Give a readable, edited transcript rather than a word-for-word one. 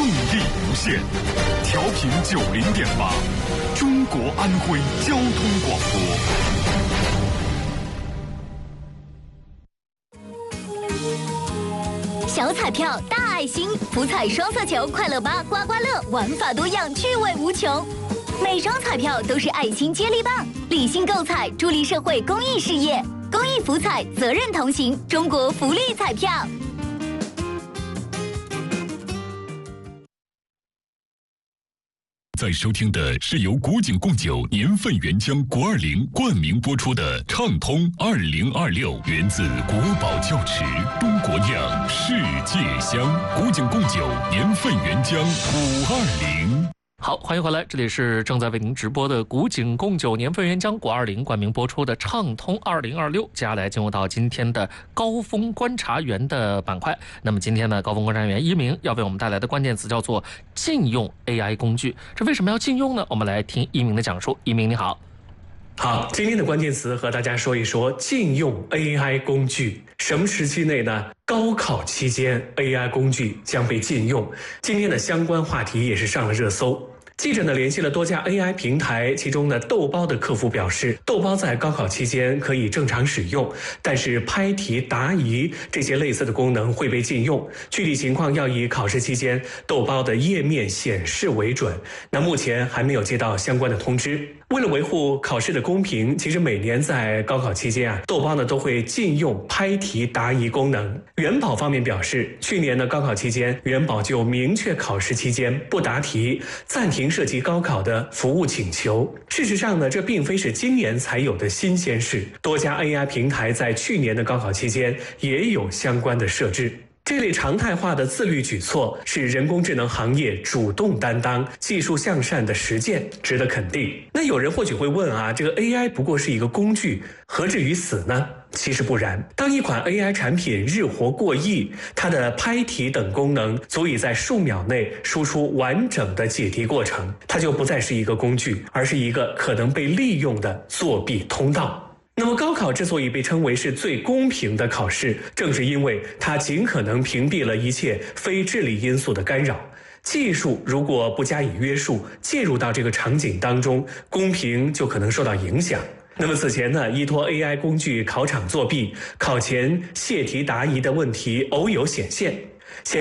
动力无限，调频90.8，中国安徽交通广播。小彩票大爱心，福彩双色球快乐8刮刮乐，玩法多样，趣味无穷。每张彩票都是爱心接力棒，理性购彩，助力社会公益事业。公益福彩，责任同行，中国福利彩票。 在收听的是由古井贡酒年份原浆国20冠名播出的《畅通2026》，源自国宝窖池，中国酿，世界香。古井贡酒年份原浆520。 好，欢迎回来，这里是正在为您直播的古井贡酒年份原浆520冠名播出的畅通2026。接下来进入到今天的高峰观察员的板块。那么今天呢，高峰观察员一鸣要为我们带来的关键词叫做禁用 AI 工具。这为什么要禁用呢？我们来听一鸣的讲述。一鸣你好。 好，今天的关键词和大家说一说禁用 AI 工具。什么时期内呢？高考期间 AI 工具将被禁用。今天的相关话题也是上了热搜。记者呢联系了多家 AI 平台，其中呢豆包的客服表示，豆包在高考期间可以正常使用，但是拍题、答疑这些类似的功能会被禁用。具体情况要以考试期间豆包的页面显示为准。那目前还没有接到相关的通知。为了维护考试的公平，其实每年在高考期间豆包呢都会禁用拍题、答疑功能。元宝方面表示，去年的高考期间，元宝就明确考试期间不答题，暂停涉及高考的服务请求。事实上呢，这并非是今年才有的新鲜事，多家 AI 平台在去年的高考期间也有相关的设置。这类常态化的自律举措是人工智能行业主动担当、技术向善的实践，值得肯定。那有人或许会问这个 AI 不过是一个工具，何至于死呢？其实不然，当一款 AI 产品日活过亿，它的拍题等功能足以在数秒内输出完整的解题过程，它就不再是一个工具，而是一个可能被利用的作弊通道。那么高考之所以被称为是最公平的考试，正是因为它尽可能屏蔽了一切非智力因素的干扰。技术如果不加以约束，介入到这个场景当中，公平就可能受到影响。那么此前呢，依托 AI 工具考场作弊、考前泄题答疑的问题偶有显现。